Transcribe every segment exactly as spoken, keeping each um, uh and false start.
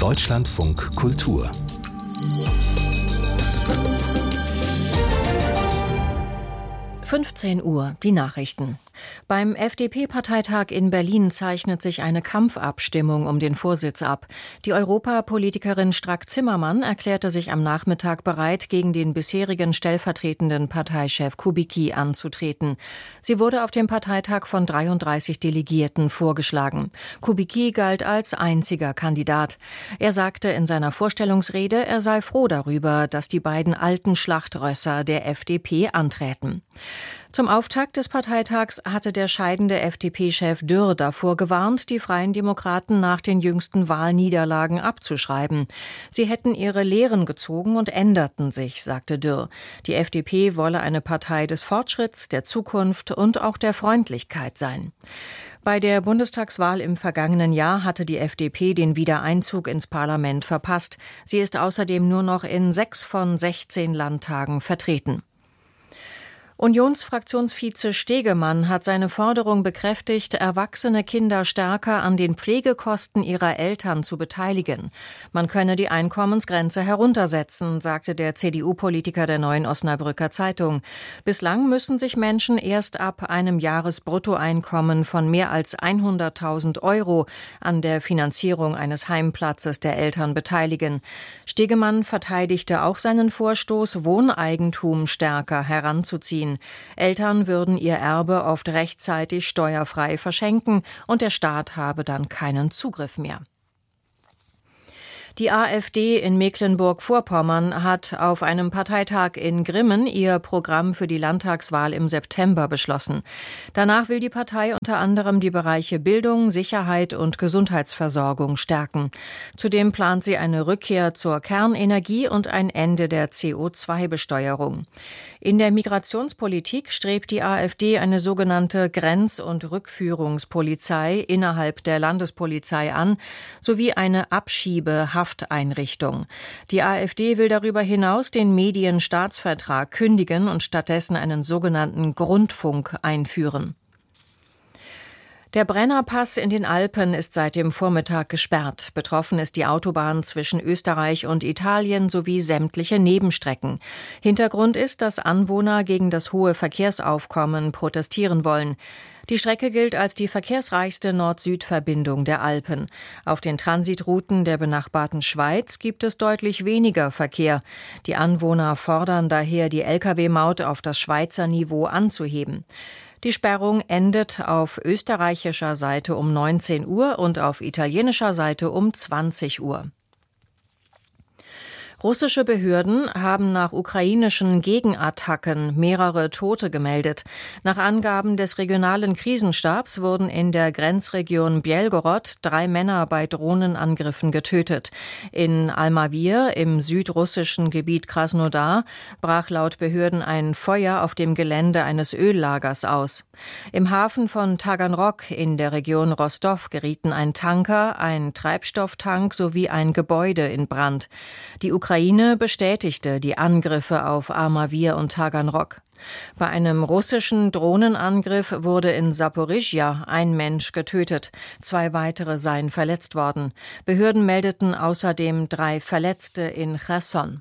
Deutschlandfunk Kultur. fünfzehn Uhr, die Nachrichten. Beim F D P-Parteitag in Berlin zeichnet sich eine Kampfabstimmung um den Vorsitz ab. Die Europapolitikerin Strack-Zimmermann erklärte sich am Nachmittag bereit, gegen den bisherigen stellvertretenden Parteichef Kubicki anzutreten. Sie wurde auf dem Parteitag von dreiunddreißig Delegierten vorgeschlagen. Kubicki galt als einziger Kandidat. Er sagte in seiner Vorstellungsrede, er sei froh darüber, dass die beiden alten Schlachtrösser der F D P anträten. Zum Auftakt des Parteitags hatte der scheidende F D P-Chef Dürr davor gewarnt, die Freien Demokraten nach den jüngsten Wahlniederlagen abzuschreiben. Sie hätten ihre Lehren gezogen und änderten sich, sagte Dürr. Die F D P wolle eine Partei des Fortschritts, der Zukunft und auch der Freundlichkeit sein. Bei der Bundestagswahl im vergangenen Jahr hatte die F D P den Wiedereinzug ins Parlament verpasst. Sie ist außerdem nur noch in sechs von sechzehn Landtagen vertreten. Unionsfraktionsvize Stegemann hat seine Forderung bekräftigt, erwachsene Kinder stärker an den Pflegekosten ihrer Eltern zu beteiligen. Man könne die Einkommensgrenze heruntersetzen, sagte der C D U-Politiker der Neuen Osnabrücker Zeitung. Bislang müssen sich Menschen erst ab einem Jahresbruttoeinkommen von mehr als hunderttausend Euro an der Finanzierung eines Heimplatzes der Eltern beteiligen. Stegemann verteidigte auch seinen Vorstoß, Wohneigentum stärker heranzuziehen. Eltern würden ihr Erbe oft rechtzeitig steuerfrei verschenken und der Staat habe dann keinen Zugriff mehr. Die AfD in Mecklenburg-Vorpommern hat auf einem Parteitag in Grimmen ihr Programm für die Landtagswahl im September beschlossen. Danach will die Partei unter anderem die Bereiche Bildung, Sicherheit und Gesundheitsversorgung stärken. Zudem plant sie eine Rückkehr zur Kernenergie und ein Ende der C O zwei Besteuerung. In der Migrationspolitik strebt die AfD eine sogenannte Grenz- und Rückführungspolizei innerhalb der Landespolizei an, sowie eine Abschiebehafteinrichtung. Die AfD will darüber hinaus den Medienstaatsvertrag kündigen und stattdessen einen sogenannten Grundfunk einführen. Der Brennerpass in den Alpen ist seit dem Vormittag gesperrt. Betroffen ist die Autobahn zwischen Österreich und Italien sowie sämtliche Nebenstrecken. Hintergrund ist, dass Anwohner gegen das hohe Verkehrsaufkommen protestieren wollen. Die Strecke gilt als die verkehrsreichste Nord-Süd-Verbindung der Alpen. Auf den Transitrouten der benachbarten Schweiz gibt es deutlich weniger Verkehr. Die Anwohner fordern daher, die L K W-Maut auf das Schweizer Niveau anzuheben. Die Sperrung endet auf österreichischer Seite um neunzehn Uhr und auf italienischer Seite um zwanzig Uhr. Russische Behörden haben nach ukrainischen Gegenattacken mehrere Tote gemeldet. Nach Angaben des regionalen Krisenstabs wurden in der Grenzregion Bjelgorod drei Männer bei Drohnenangriffen getötet. In Almavir im südrussischen Gebiet Krasnodar brach laut Behörden ein Feuer auf dem Gelände eines Öllagers aus. Im Hafen von Taganrog in der Region Rostow gerieten ein Tanker, ein Treibstofftank sowie ein Gebäude in Brand. Die Ukraine Ukraine bestätigte die Angriffe auf Armavir und Taganrog. Bei einem russischen Drohnenangriff wurde in Saporischschja ein Mensch getötet. Zwei weitere seien verletzt worden. Behörden meldeten außerdem drei Verletzte in Cherson.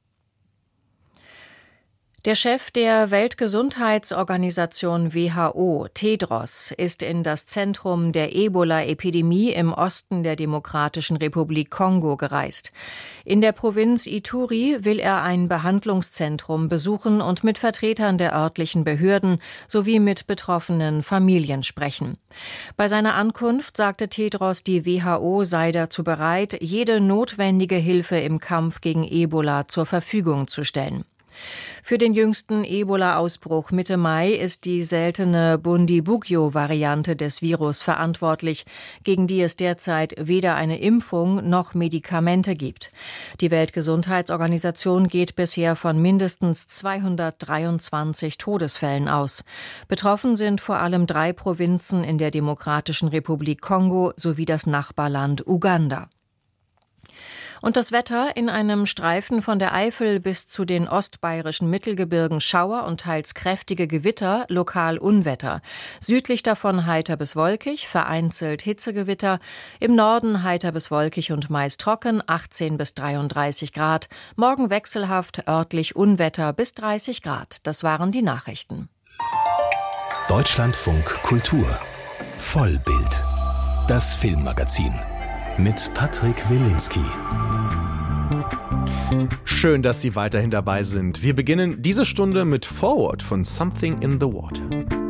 Der Chef der Weltgesundheitsorganisation W H O, Tedros, ist in das Zentrum der Ebola-Epidemie im Osten der Demokratischen Republik Kongo gereist. In der Provinz Ituri will er ein Behandlungszentrum besuchen und mit Vertretern der örtlichen Behörden sowie mit betroffenen Familien sprechen. Bei seiner Ankunft sagte Tedros, die W H O sei dazu bereit, jede notwendige Hilfe im Kampf gegen Ebola zur Verfügung zu stellen. Für den jüngsten Ebola-Ausbruch Mitte Mai ist die seltene Bundibugyo-Variante des Virus verantwortlich, gegen die es derzeit weder eine Impfung noch Medikamente gibt. Die Weltgesundheitsorganisation geht bisher von mindestens zweihundertdreiundzwanzig Todesfällen aus. Betroffen sind vor allem drei Provinzen in der Demokratischen Republik Kongo sowie das Nachbarland Uganda. Und das Wetter: in einem Streifen von der Eifel bis zu den ostbayerischen Mittelgebirgen Schauer und teils kräftige Gewitter, lokal Unwetter. Südlich davon heiter bis wolkig, vereinzelt Hitzegewitter. Im Norden heiter bis wolkig und meist trocken, achtzehn bis dreiunddreißig Grad. Morgen wechselhaft, örtlich Unwetter bis dreißig Grad. Das waren die Nachrichten. Deutschlandfunk Kultur. Vollbild. Das Filmmagazin. Mit Patrick Wilinski. Schön, dass Sie weiterhin dabei sind. Wir beginnen diese Stunde mit Forward von Something in the Water.